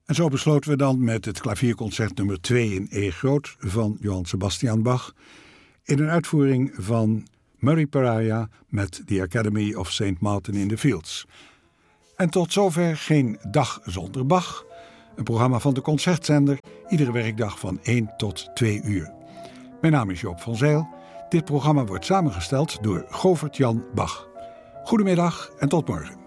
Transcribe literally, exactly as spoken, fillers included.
En zo besloten we dan met het klavierconcert nummer twee in E groot van Johann Sebastian Bach in een uitvoering van Murray Pariah met The Academy of Saint Martin in the Fields. En tot zover geen dag zonder Bach, een programma van de Concertzender, iedere werkdag van één tot twee uur. Mijn naam is Joop van Zijl. Dit programma wordt samengesteld door Govert Jan Bach. Goedemiddag en tot morgen.